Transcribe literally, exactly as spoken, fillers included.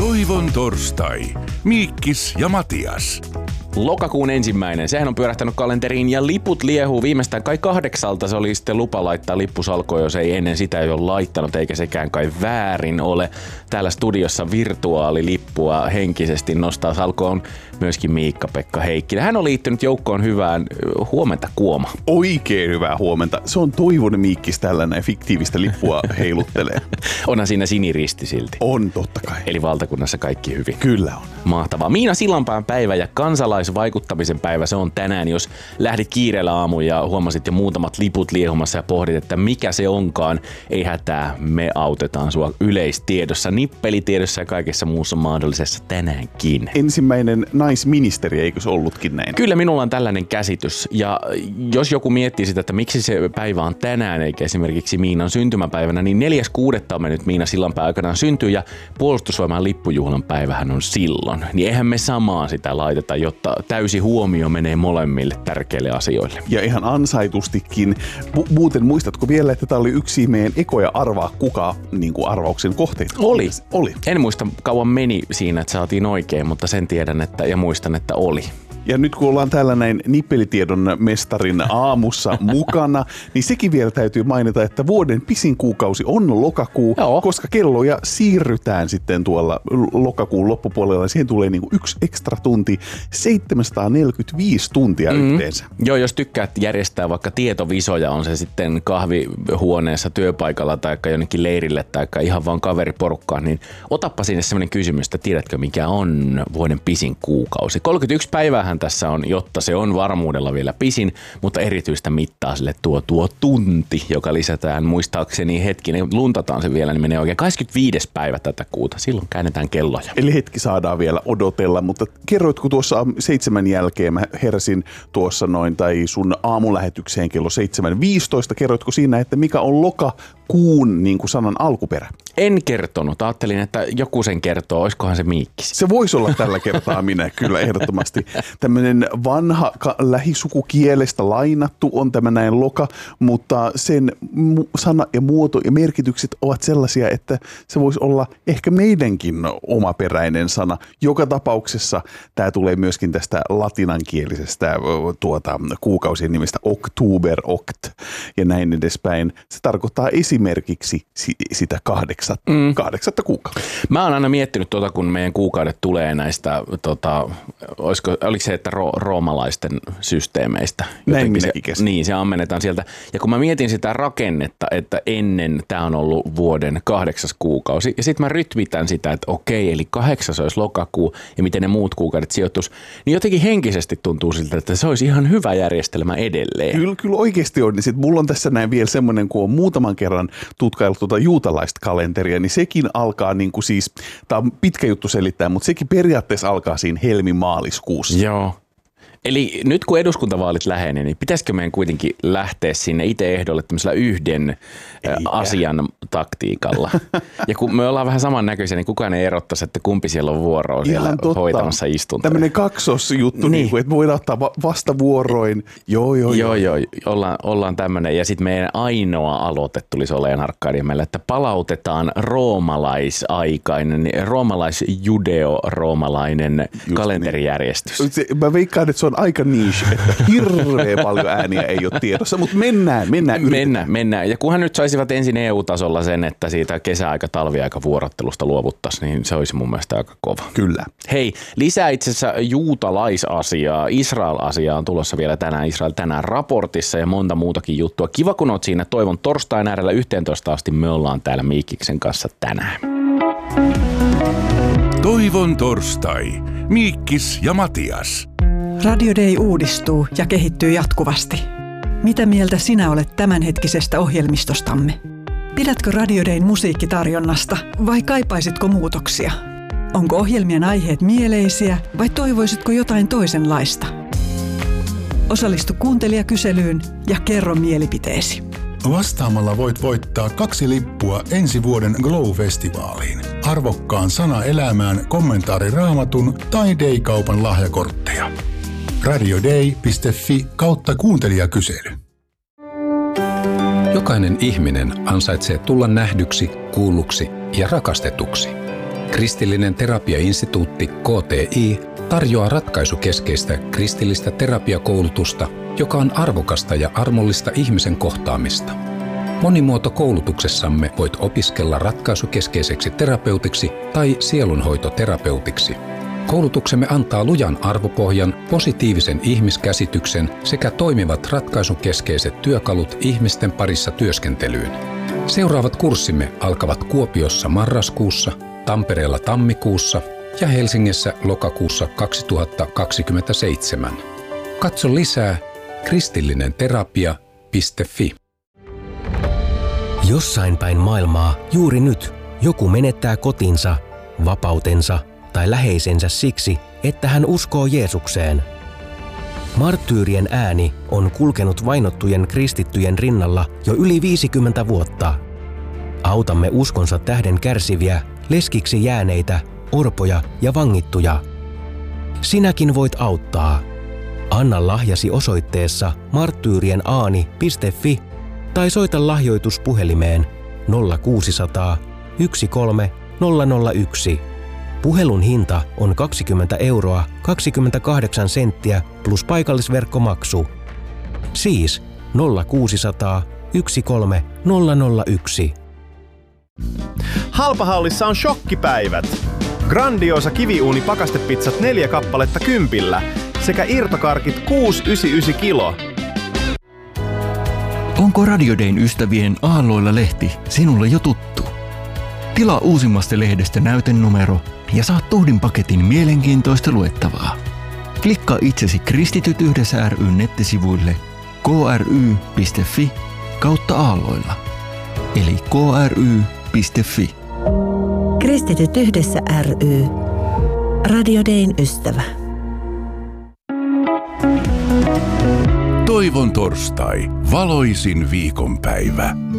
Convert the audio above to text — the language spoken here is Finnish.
Toivon torstai. Miikkis ja Matias. Lokakuun ensimmäinen. Sehän on pyörähtänyt kalenteriin ja liput liehuu viimeistään kai kahdeksalta. Se oli sitten lupa laittaa lippusalkoon, jos ei ennen sitä ei ole laittanut, eikä sekään kai väärin ole. Täällä studiossa virtuaalilippua henkisesti nostaa salkoon myöskin Miikka-Pekka Heikkinen. Hän on liittynyt joukkoon hyvään huomenta Kuoma. Oikein hyvää huomenta. Se on Toivon Miikkis tällainen fiktiivistä lippua heiluttelee. Onhan siinä siniristi silti. On totta kai. Eli valtakunnassa kaikki hyvin. Kyllä on. Mahtavaa. Miina Sillanpään päivä ja kansalaisvaikuttamisen päivä, se on tänään. Jos lähdit kiireellä aamuun ja huomasit jo muutamat liput liehumassa ja pohdit, että mikä se onkaan, ei hätää, me autetaan sua yleistiedossa, nippelitiedossa ja kaikessa muussa mahdollisessa tänäänkin. Ensimmäinen naisministeri, eikö se ollutkin näin? Kyllä minulla on tällainen käsitys. Ja jos joku miettii sitä, että miksi se päivä on tänään eikä esimerkiksi Miinan syntymäpäivänä, niin neljäs kuudetta on mennyt Miina Sillanpää aikanaan syntyy ja puolustusvoiman lippujuhlan päivähän on silloin. Niin eihän me samaan sitä laiteta, jotta täysi huomio menee molemmille tärkeille asioille. Ja ihan ansaitustikin. Mu- muuten muistatko vielä, että tämä oli yksi meidän ekoja arvaa kuka niin kuin arvauksen kohteita? Oli. Oli. En muista kauan meni siinä, että saatiin oikein, mutta sen tiedän että, ja muistan, että oli. Ja nyt kun ollaan täällä näin nippelitiedon mestarin aamussa mukana, niin sekin vielä täytyy mainita, että vuoden pisin kuukausi on lokakuu, Joo. koska kelloja siirrytään sitten tuolla lokakuun loppupuolella. Siihen tulee niinku yksi ekstra tunti, seitsemänsataaneljäkymmentäviisi tuntia mm-hmm. yhteensä. Joo, jos tykkäät järjestää vaikka tietovisoja, on se sitten kahvihuoneessa, työpaikalla tai jonnekin leirille tai ihan vaan kaveriporukkaan, niin otappa sinne semmoinen kysymys, että tiedätkö mikä on vuoden pisin kuukausi. kolmekymmentäyksi päiväähän tässä on, jotta se on varmuudella vielä pisin, mutta erityistä mittaa sille tuo tuo tunti, joka lisätään muistaakseni hetkinen, luntataan se vielä, niin menee oikein kahdeskymmenesviides päivä tätä kuuta. Silloin käännetään kelloja. Eli hetki saadaan vielä odotella, mutta kerroitko tuossa seitsemän jälkeen, mä heräsin tuossa noin, tai sun aamulähetykseen kello seitsemän viisitoista, kerroitko siinä, että mikä on lokakuun niin kuin sanan alkuperä? En kertonut. Ajattelin, että joku sen kertoo. Oiskohan se Miikkis? Se voisi olla tällä kertaa minä, kyllä ehdottomasti. Tämmöinen vanha ka- lähisukukielestä lainattu on tämä näin loka, mutta sen mu- sana ja muoto ja merkitykset ovat sellaisia, että se voisi olla ehkä meidänkin omaperäinen sana. Joka tapauksessa tämä tulee myöskin tästä latinankielisestä tuota, kuukausien nimestä oktober, okt ja näin edespäin. Se tarkoittaa esimerkiksi si- sitä kahdeksatta, mm. kahdeksatta kuukautta. Mä oon aina miettinyt tuota, kun meidän kuukaudet tulee näistä, tota, olisiko, oliko se, että ro- roomalaisten systeemeistä. Näin minäkin se, niin, se ammennetaan sieltä. Ja kun mä mietin sitä rakennetta, että ennen tämä on ollut vuoden kahdeksas kuukausi, ja sitten mä rytmitän sitä, että okei, eli kahdeksas olisi lokakuu, ja miten ne muut kuukaudet sijoittuisi, niin jotenkin henkisesti tuntuu siltä, että se olisi ihan hyvä järjestelmä edelleen. Kyllä, kyllä oikeasti on. Sitten mulla on tässä näin vielä semmoinen, kun on muutaman kerran tutkaillut tuota juutalaista kalenteria, niin sekin alkaa niin kuin siis, tämä on pitkä juttu selittää, mutta sekin periaatteessa alkaa siinä helmi-maaliskuussa. Joo. Eli nyt kun eduskuntavaalit lähenee, niin pitäisikö meidän kuitenkin lähteä sinne itse ehdolle tämmöisellä yhden Eikä. asian taktiikalla? Ja kun me ollaan vähän samannäköisiä, niin kukaan ei erottaisi, että kumpi siellä on vuoroa siellä hoitamassa istuntoja. Tämmöinen kaksosjuttu, niin. niin kuin, että voidaan ottaa va- vastavuoroin. Joo, joo, joo. Joo, joo. Ollaan, ollaan tämmöinen. Ja sitten meidän ainoa aloite tulisi olemaan Arkadianmäellä, että palautetaan roomalaisaikainen, roomalais-judeo-roomalainen Just kalenterijärjestys. Niin. Se, mä veikkaan, että se on aika niche, että hirveän paljon ääniä ei ole tiedossa, mutta mennään, mennään. Mennään, mennään. Ja kunhan nyt saisivat ensin E U-tasolla sen, että siitä kesäaika, talviaika vuorottelusta luovuttaisiin, niin se olisi mun mielestä aika kova. Kyllä. Hei, lisää itse asiassa juutalaisasiaa, Israel-asiaa on tulossa vielä tänään, Israel tänään raportissa ja monta muutakin juttua. Kiva, kun oot siinä Toivon torstain äärellä yhteentoista asti, me ollaan täällä Miikkiksen kanssa tänään. Toivon torstai. Miikkis ja Matias. Radio Day uudistuu ja kehittyy jatkuvasti. Mitä mieltä sinä olet tämänhetkisestä ohjelmistostamme? Pidätkö Radio Dayn musiikkitarjonnasta vai kaipaisitko muutoksia? Onko ohjelmien aiheet mieleisiä vai toivoisitko jotain toisenlaista? Osallistu kuuntelijakyselyyn ja kerro mielipiteesi. Vastaamalla voit voittaa kaksi lippua ensi vuoden Glow-festivaaliin, arvokkaan sana elämään kommentaari Raamatun tai Day-kaupan lahjakortteja. radioday piste fi kautta kuuntelijakysely. Jokainen ihminen ansaitsee tulla nähdyksi, kuulluksi ja rakastetuksi. Kristillinen terapiainstituutti K T I tarjoaa ratkaisukeskeistä kristillistä terapiakoulutusta, joka on arvokasta ja armollista ihmisen kohtaamista. Monimuotokoulutuksessamme voit opiskella ratkaisukeskeiseksi terapeutiksi tai sielunhoitoterapeutiksi. Koulutuksemme antaa lujan arvopohjan, positiivisen ihmiskäsityksen sekä toimivat ratkaisukeskeiset työkalut ihmisten parissa työskentelyyn. Seuraavat kurssimme alkavat Kuopiossa marraskuussa, Tampereella tammikuussa ja Helsingissä lokakuussa kaksituhattakaksikymmentäseitsemän. Katso lisää kristillinenterapia piste fi. Jossain päin maailmaa juuri nyt joku menettää kotinsa, vapautensa tai läheisensä siksi, että hän uskoo Jeesukseen. Marttyyrien ääni on kulkenut vainottujen kristittyjen rinnalla jo yli viisikymmentä vuotta. Autamme uskonsa tähden kärsiviä, leskiksi jääneitä, orpoja ja vangittuja. Sinäkin voit auttaa. Anna lahjasi osoitteessa marttyyrienääni piste fi tai soita lahjoituspuhelimeen nolla kuusisataa yksi kolme nolla nolla yksi. Puhelun hinta on kaksikymmentä euroa kaksikymmentäkahdeksan senttiä plus paikallisverkkomaksu. Siis nolla kuusisataa yksi kolme nolla nolla yksi. Halpahallissa on shokkipäivät. Grandiosa kiviuuni pakastepizzat neljä kappaletta kympillä sekä irtokarkit kuusi yhdeksänkymmentäyhdeksän kilo. Onko Radio Dayn ystävien Aalloilla lehti sinulle jo tuttu? Tilaa uusimmasta lehdestä näytenumero ja saat tuhdin paketin mielenkiintoista luettavaa. Klikkaa itsesi Kristityt yhdessä ry:n nettisivuille k r y piste f i kautta Aalloilla. Eli k r y piste f i. Kristityt yhdessä ry. Radio Dayn ystävä. Toivon torstai, valoisin viikonpäivä.